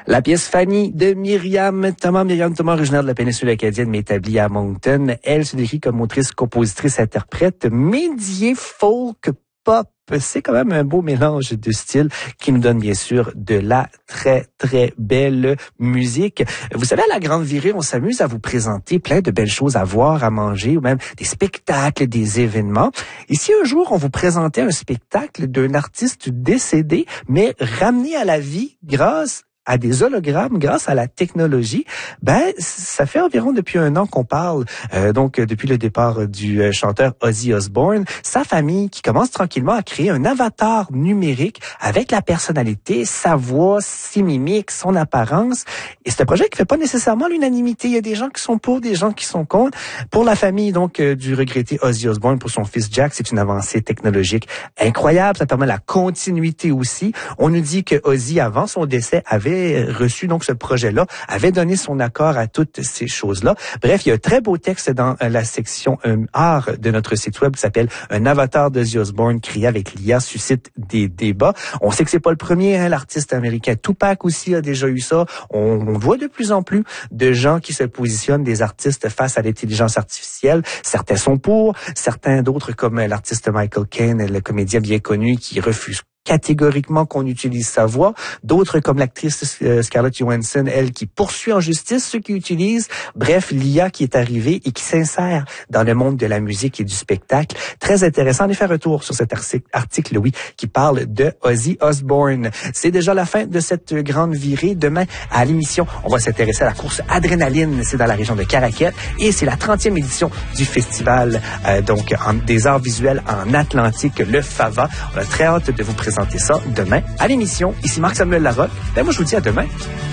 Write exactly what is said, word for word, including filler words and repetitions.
La pièce Fanny de Myriam Thomas. Myriam Thomas, originaire de la péninsule acadienne, mais établie à Moncton. Elle se décrit comme autrice, compositrice, interprète, médié, folk, pop. C'est quand même un beau mélange de styles qui nous donne bien sûr de la très, très belle musique. Vous savez, à la Grande Virée, on s'amuse à vous présenter plein de belles choses à voir, à manger, ou même des spectacles, des événements. Ici, un jour, on vous présentait un spectacle d'un artiste décédé, mais ramené à la vie grâce à des hologrammes, grâce à la technologie. Ben, ça fait environ depuis un an qu'on parle, euh, donc depuis le départ du euh, chanteur Ozzy Osbourne, sa famille qui commence tranquillement à créer un avatar numérique avec la personnalité, sa voix, ses mimiques, son apparence. Et c'est un projet qui fait pas nécessairement l'unanimité. Il y a des gens qui sont pour, des gens qui sont contre. Pour la famille donc euh, du regretté Ozzy Osbourne, pour son fils Jack, c'est une avancée technologique incroyable. Ça permet la continuité aussi. On nous dit que Ozzy, avant son décès, avait reçu donc ce projet-là, avait donné son accord à toutes ces choses-là. Bref, il y a un très beau texte dans la section euh, art de notre site web qui s'appelle « Un avatar d'Ozzy Osbourne créé avec l'I A suscite des débats ». On sait que c'est pas le premier, hein, l'artiste américain Tupac aussi a déjà eu ça. On, on voit de plus en plus de gens qui se positionnent, des artistes face à l'intelligence artificielle. Certains sont pour, certains d'autres comme l'artiste Michael Caine, le comédien bien connu qui refuse catégoriquement qu'on utilise sa voix. D'autres, comme l'actrice euh, Scarlett Johansson, elle qui poursuit en justice ceux qui utilisent. Bref, l'I A qui est arrivée et qui s'insère dans le monde de la musique et du spectacle. Très intéressant. Allez faire un tour sur cet article, oui, qui parle de Ozzy Osbourne. C'est déjà la fin de cette grande virée. Demain, à l'émission, on va s'intéresser à la course Adrénaline. C'est dans la région de Caraquet et c'est la trentième édition du festival euh, donc en, des arts visuels en Atlantique, le Fava. On a très hâte de vous présenter ça demain à l'émission. Ici Marc-Samuel Larocque. Ben moi, je vous dis à demain.